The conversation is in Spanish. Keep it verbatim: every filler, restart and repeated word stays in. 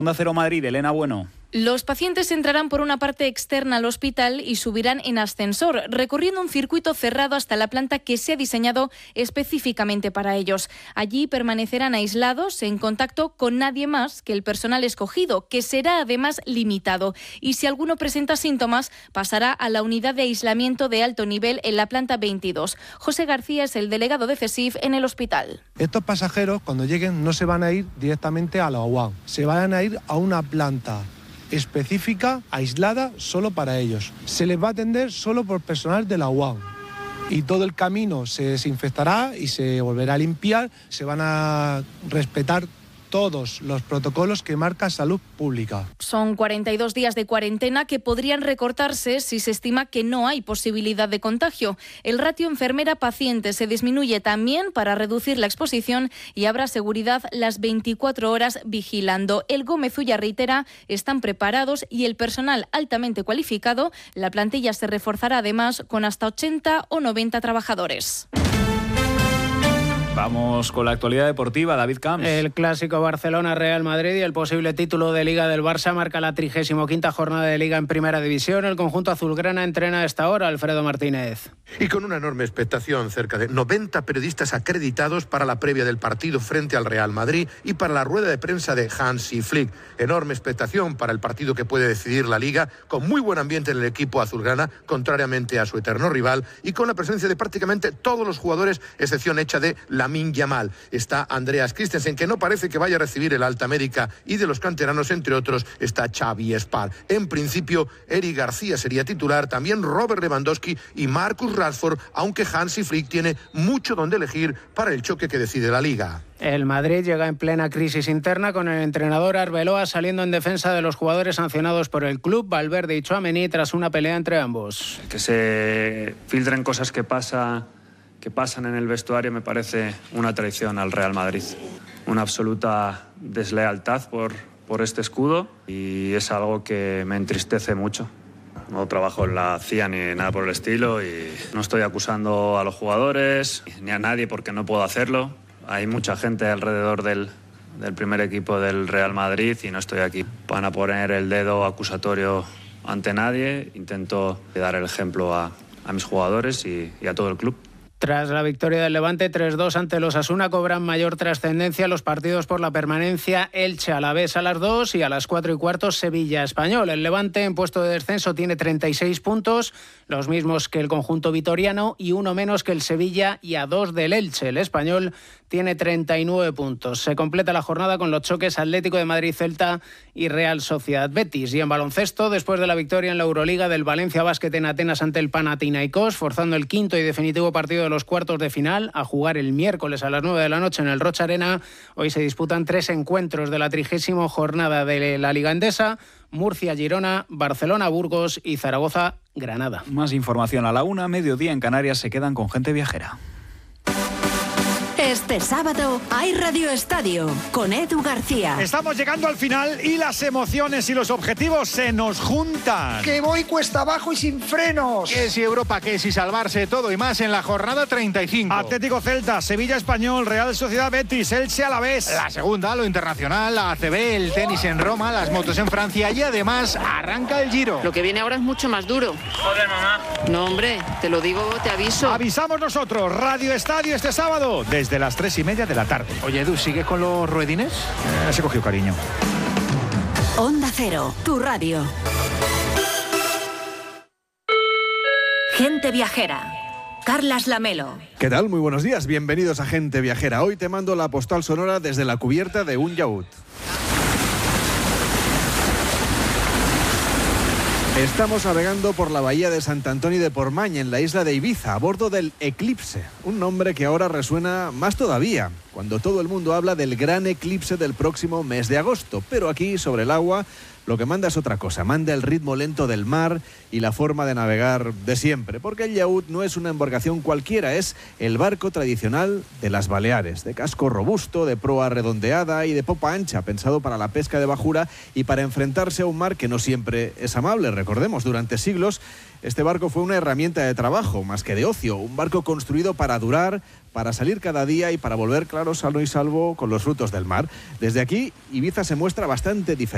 Onda Cero Madrid, Elena Bueno. Los pacientes entrarán por una parte externa al hospital y subirán en ascensor, recorriendo un circuito cerrado hasta la planta que se ha diseñado específicamente para ellos. Allí permanecerán aislados, en contacto con nadie más que el personal escogido, que será además limitado. Y si alguno presenta síntomas, pasará a la unidad de aislamiento de alto nivel en la planta veintidós. José García es el delegado de CESIF en el hospital. Estos pasajeros, cuando lleguen, no se van a ir directamente a la U A M, se van a ir a una planta específica, aislada, solo para ellos. Se les va a atender solo por personal de la U A M. Y todo el camino se desinfectará y se volverá a limpiar. Se van a respetar todos los protocolos que marca Salud Pública. Son cuarenta y dos días de cuarentena que podrían recortarse si se estima que no hay posibilidad de contagio. El ratio enfermera-paciente se disminuye también para reducir la exposición y habrá seguridad las veinticuatro horas vigilando. El Gómez Ulla reitera, están preparados y el personal altamente cualificado. La plantilla se reforzará además con hasta ochenta o noventa trabajadores. Vamos con la actualidad deportiva, David Camps. El clásico Barcelona-Real Madrid y el posible título de Liga del Barça marca la trigésima quinta jornada de Liga en Primera División. El conjunto azulgrana entrena a esta hora Alfredo Martínez. Y con una enorme expectación, cerca de noventa periodistas acreditados para la previa del partido frente al Real Madrid y para la rueda de prensa de Hansi Flick. Enorme expectación para el partido que puede decidir la Liga, con muy buen ambiente en el equipo azulgrana, contrariamente a su eterno rival, y con la presencia de prácticamente todos los jugadores, excepción hecha de Lamine Yamal. Está Andreas Christensen, que no parece que vaya a recibir el alta médica, y de los canteranos, entre otros, está Xavi Spar. En principio, Eric García sería titular, también Robert Lewandowski y Marcus Rashford, aunque Hansi Flick tiene mucho donde elegir para el choque que decide la Liga. El Madrid llega en plena crisis interna con el entrenador Arbeloa saliendo en defensa de los jugadores sancionados por el club, Valverde y Tchouaméni, tras una pelea entre ambos. Que se filtren cosas que pasa, que pasan en el vestuario me parece una traición al Real Madrid. Una absoluta deslealtad por, por este escudo y es algo que me entristece mucho. No trabajo en la C I A ni nada por el estilo y no estoy acusando a los jugadores ni a nadie porque no puedo hacerlo. Hay mucha gente alrededor del, del primer equipo del Real Madrid y no estoy aquí para poner el dedo acusatorio ante nadie. Intento dar el ejemplo a, a mis jugadores y, y a todo el club. Tras la victoria del Levante tres dos ante los Osasuna, cobran mayor trascendencia los partidos por la permanencia. Elche Alavés a las dos y a las cuatro y cuarto Sevilla Español. El Levante en puesto de descenso tiene treinta y seis puntos, los mismos que el conjunto vitoriano y uno menos que el Sevilla y a dos del Elche. El Español tiene treinta y nueve puntos. Se completa la jornada con los choques Atlético de Madrid-Celta y Real Sociedad-Betis. Y en baloncesto, después de la victoria en la Euroliga del Valencia Basket en Atenas ante el Panathinaikos, forzando el quinto y definitivo partido de los cuartos de final a jugar el miércoles a las nueve de la noche en el Rocha Arena. Hoy se disputan tres encuentros de la trigésima jornada de la Liga Endesa: Murcia-Girona, Barcelona-Burgos y Zaragoza-Granada. Más información a la una, mediodía en Canarias. Se quedan con Gente Viajera. Este sábado hay Radio Estadio con Edu García. Estamos llegando al final y las emociones y los objetivos se nos juntan. Que voy cuesta abajo y sin frenos. Que si Europa, que si salvarse, todo y más en la jornada treinta y cinco. Atlético Celta, Sevilla Español, Real Sociedad Betis, Elche Alavés. La segunda, lo internacional, la A C B, el tenis en Roma, las motos en Francia y además arranca el Giro. Lo que viene ahora es mucho más duro. Joder, mamá. No, hombre, te lo digo, te aviso. Avisamos nosotros, Radio Estadio este sábado, desde las tres y media de la tarde. Oye, Edu, ¿sigues con los ruedines? Eh, se cogió cariño. Onda Cero, tu radio. Gente Viajera. Carlas Lamelo. ¿Qué tal? Muy buenos días. Bienvenidos a Gente Viajera. Hoy te mando la postal sonora desde la cubierta de un yacht. Estamos navegando por la bahía de Sant Antoni de Portmany, en la isla de Ibiza, a bordo del Eclipse, un nombre que ahora resuena más todavía, cuando todo el mundo habla del gran eclipse del próximo mes de agosto. Pero aquí, sobre el agua, lo que manda es otra cosa, manda el ritmo lento del mar y la forma de navegar de siempre, porque el yacht no es una embarcación cualquiera, es el barco tradicional de las Baleares, de casco robusto, de proa redondeada y de popa ancha, pensado para la pesca de bajura y para enfrentarse a un mar que no siempre es amable. Recordemos, durante siglos este barco fue una herramienta de trabajo, más que de ocio, un barco construido para durar, para salir cada día y para volver, claro, sano y salvo con los frutos del mar. Desde aquí, Ibiza se muestra bastante diferente.